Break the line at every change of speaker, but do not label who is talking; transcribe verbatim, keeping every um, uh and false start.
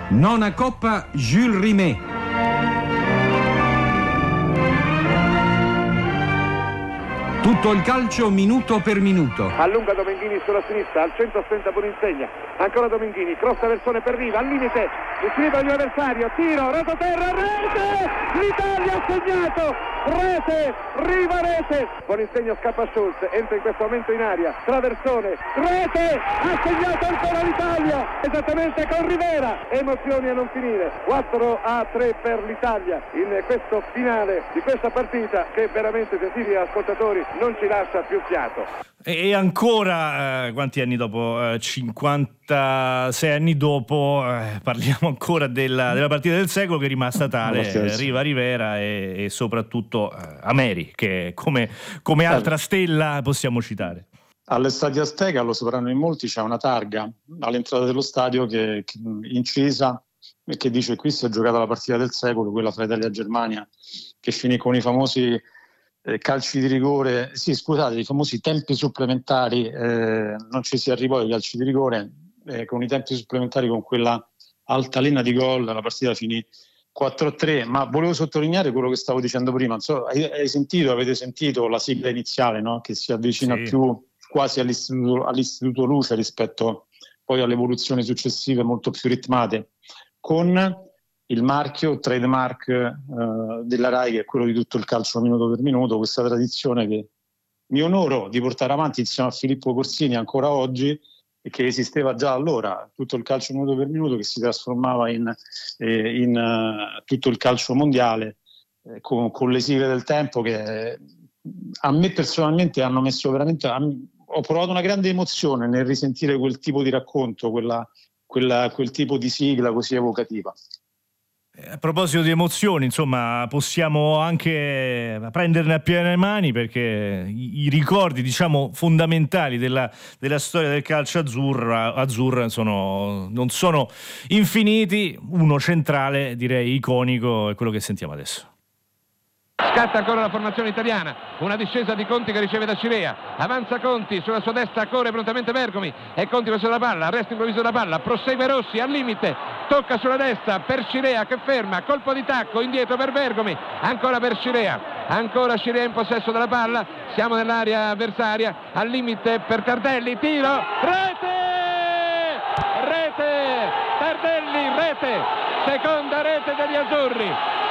Nona Coppa Jules Rimet. Tutto il calcio minuto per minuto.
Allunga Domenghini sulla sinistra, al centro stenta Boninsegna, ancora Domenghini, crossa versione per Riva, al limite, l'equilibrio dell'avversario, tiro, rototerra, rete! L'Italia ha segnato! Rete! Riva rete! Boninsegna scappa a Schulz, entra in questo momento in aria, traversone, rete! Ha segnato ancora l'Italia! Esattamente con Rivera! Emozioni a non finire, quattro a tre per l'Italia in questo finale di questa partita che veramente, gentili ascoltatori, non ci lascia più fiato.
E ancora, eh, quanti anni dopo? Eh, cinquantasei anni dopo, eh, parliamo ancora della, della partita del secolo, che è rimasta tale, eh, Riva Rivera e, e soprattutto eh, Ameri, che come, come altra stella possiamo citare.
All'Estadio Azteca, lo sapranno in molti, c'è una targa all'entrata dello stadio che, che incisa e che dice: qui si è giocata la partita del secolo, quella fra Italia e Germania, che finì con i famosi eh, calci di rigore, sì scusate, i famosi tempi supplementari, eh, non ci si arrivò ai calci di rigore, eh, con i tempi supplementari, con quella altalena di gol, la partita finì quattro a tre, ma volevo sottolineare quello che stavo dicendo prima. Non so, hai, hai sentito, avete sentito la sigla iniziale, no? Che si avvicina sì. più quasi all'istituto, all'istituto Luce rispetto poi alle evoluzioni successive molto più ritmate, con il marchio, trademark eh, della Rai, che è quello di tutto il calcio minuto per minuto, questa tradizione che mi onoro di portare avanti insieme a Filippo Corsini ancora oggi, e che esisteva già allora, tutto il calcio minuto per minuto, che si trasformava in, eh, in uh, tutto il calcio mondiale, eh, con, con le sigle del tempo che eh, a me personalmente hanno messo veramente... A, ho provato una grande emozione nel risentire quel tipo di racconto, quella, quella, quel tipo di sigla così evocativa.
A proposito di emozioni, insomma, possiamo anche prenderne a piene mani, perché i, i ricordi, diciamo, fondamentali della, della storia del calcio azzurra, azzurra sono, non sono infiniti. Uno centrale, direi iconico, è quello che sentiamo adesso.
Scatta ancora la formazione italiana, una discesa di Conti che riceve da Cirea, avanza Conti, sulla sua destra corre prontamente Bergomi e Conti verso la palla, arresto improvviso della palla, prosegue Rossi al limite, tocca sulla destra per Cirea che ferma, colpo di tacco indietro per Bergomi, ancora per Cirea, ancora Cirea in possesso della palla, siamo nell'area avversaria, al limite per Tardelli, tiro, rete! Rete! Tardelli, rete! Seconda rete degli azzurri!